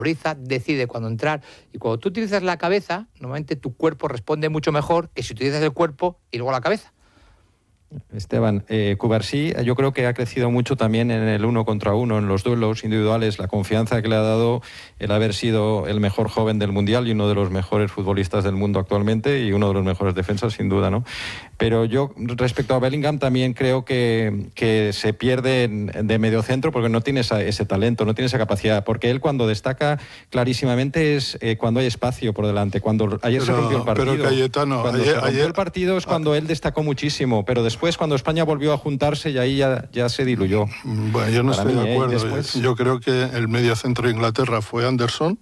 prioriza, decide cuándo entrar. Y cuando tú utilizas la cabeza, normalmente tu cuerpo responde mucho mejor que si utilizas el cuerpo y luego la cabeza. Esteban, Cubarsí yo creo que ha crecido mucho también en el 1 contra 1, en los duelos individuales, la confianza que le ha dado el haber sido el mejor joven del Mundial y uno de los mejores futbolistas del mundo actualmente y uno de los mejores defensas sin duda, ¿no? Pero yo respecto a Bellingham también creo que se pierde de mediocentro porque no tiene ese talento, no tiene esa capacidad, porque él cuando destaca clarísimamente es cuando hay espacio por delante, cuando ayer se rompió el partido. Pero Cayetano, cuando se rompió el partido es cuando él destacó muchísimo, pero después cuando España volvió a juntarse y ahí ya se diluyó. Bueno, yo no estoy de acuerdo. Después... Yo creo que el mediocentro de Inglaterra fue Anderson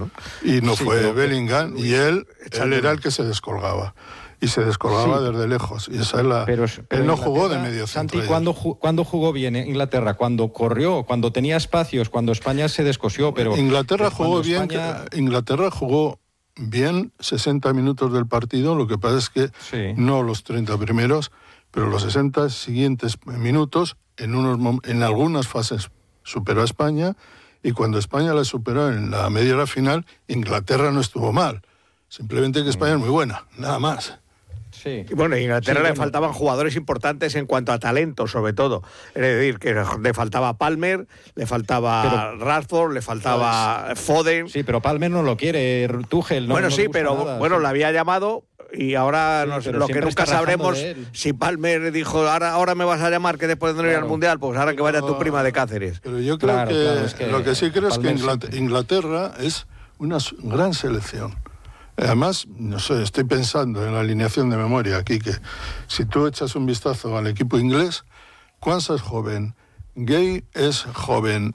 y no fue Bellingham, y él era el que se descolgaba. Y se descolgaba desde lejos. Y esa es la... Pero él no jugó de medio centro. Santi, ¿cuándo jugó bien Inglaterra? Cuando corrió, cuando tenía espacios, cuando España se descosió, pero... Inglaterra jugó bien, Inglaterra jugó bien 60 minutos del partido, lo que pasa es que no los 30 primeros, pero los 60 siguientes minutos, en algunas fases superó a España, y cuando España la superó en la media hora final, Inglaterra no estuvo mal. Simplemente que España es muy buena, nada más. Sí. Y bueno, a Inglaterra le faltaban jugadores importantes en cuanto a talento, sobre todo. Es decir, que le faltaba Palmer, le faltaba Rashford, le faltaba Foden. Sí, pero Palmer no lo quiere, Tuchel no. Bueno, no sí, pero nada, bueno, lo había llamado y ahora lo que nunca sabremos si Palmer dijo, ahora me vas a llamar que después de no ir al Mundial, pues ahora que vaya tu prima de Cáceres. Pero yo creo que lo que sí creo es que Inglaterra es una gran selección. Además, no sé, estoy pensando en la alineación de memoria aquí, que si tú echas un vistazo al equipo inglés, Quansah es joven, Gay es joven,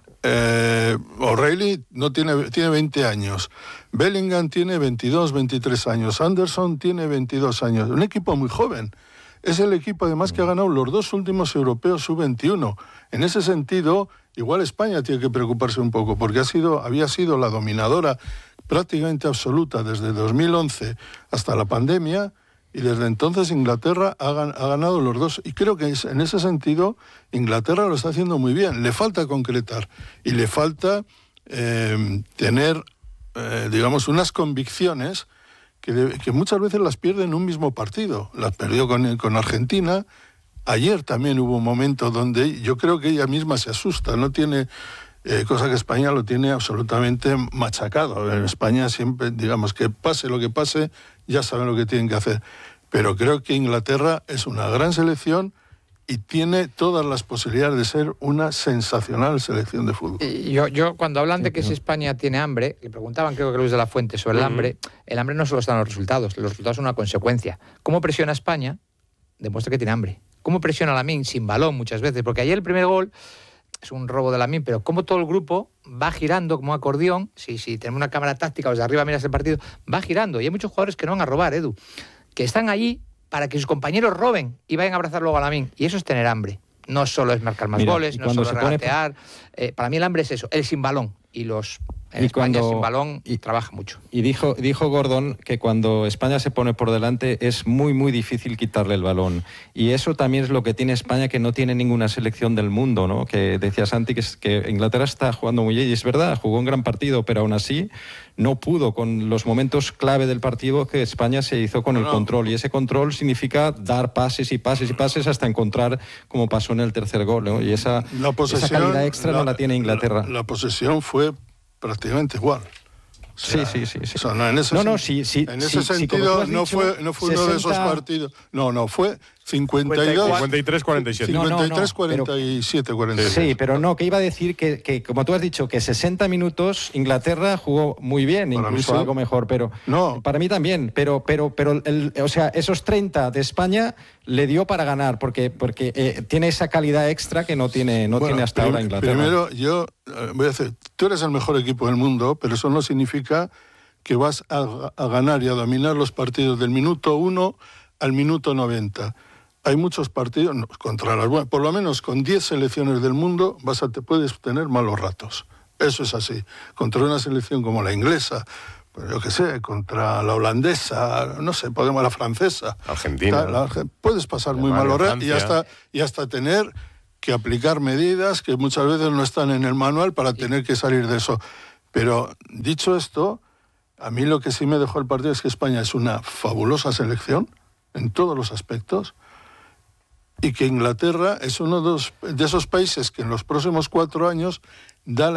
O'Reilly tiene 20 años, Bellingham tiene 22, 23 años, Anderson tiene 22 años, un equipo muy joven. Es el equipo además que ha ganado los 2 últimos europeos sub-21. En ese sentido, igual España tiene que preocuparse un poco, porque había sido la dominadora prácticamente absoluta desde 2011 hasta la pandemia, y desde entonces Inglaterra ha ganado los 2, y creo que en ese sentido Inglaterra lo está haciendo muy bien. Le falta concretar y le falta tener, digamos, unas convicciones que muchas veces las pierde en un mismo partido. Las perdió con Argentina. Ayer también hubo un momento donde yo creo que ella misma se asusta, no tiene... cosa que España lo tiene absolutamente machacado. En España siempre, digamos, que pase lo que pase, ya saben lo que tienen que hacer. Pero creo que Inglaterra es una gran selección y tiene todas las posibilidades de ser una sensacional selección de fútbol. Yo cuando hablan de que si España tiene hambre, le preguntaban, creo que Luis de la Fuente, sobre el hambre no solo están los resultados son una consecuencia. ¿Cómo presiona España? Demuestra que tiene hambre. ¿Cómo presiona Lamine? Sin balón muchas veces, porque ayer el primer gol es un robo de Lamine, pero como todo el grupo va girando como un acordeón, si tenemos una cámara táctica, desde arriba miras el partido, va girando, y hay muchos jugadores que no van a robar, Edu, que están allí para que sus compañeros roben y vayan a abrazar luego a Lamine, y eso es tener hambre. No solo es marcar más goles, no solo es regatear, para mí el hambre es eso, el sin balón, y los... En España sin balón trabaja mucho. Y dijo Gordon que cuando España se pone por delante es muy, muy difícil quitarle el balón. Y eso también es lo que tiene España, que no tiene ninguna selección del mundo, ¿no? Que decía Santi que Inglaterra está jugando muy bien, y es verdad, jugó un gran partido, pero aún así no pudo con los momentos clave del partido que España se hizo con el control. Y ese control significa dar pases y pases y pases hasta encontrar, como pasó en el tercer gol, ¿no? Y esa calidad extra no la tiene Inglaterra. La posesión fue prácticamente igual. O sea, sí. O sea, en ese sentido no fue 60... uno de esos partidos. No, fue 52... 53-47. 53-47. Sí, pero no, que iba a decir que, como tú has dicho, que 60 minutos Inglaterra jugó muy bien, para incluso algo mejor, pero para mí también, pero o sea, esos 30 de España le dio para ganar, porque tiene esa calidad extra que no tiene hasta ahora Inglaterra. Primero, yo voy a decir, tú eres el mejor equipo del mundo, pero eso no significa que vas a ganar y a dominar los partidos del minuto 1 al minuto 90. Hay muchos partidos contra las buenas, por lo menos con 10 selecciones del mundo puedes tener malos ratos. Eso es así. Contra una selección como la inglesa, pues yo qué sé, contra la holandesa, no sé, la francesa, Argentina, puedes pasar muy malos ratos y hasta tener que aplicar medidas que muchas veces no están en el manual para tener que salir de eso. Pero dicho esto, a mí lo que sí me dejó el partido es que España es una fabulosa selección en todos los aspectos y que Inglaterra es uno de esos países que en los próximos 4 años da la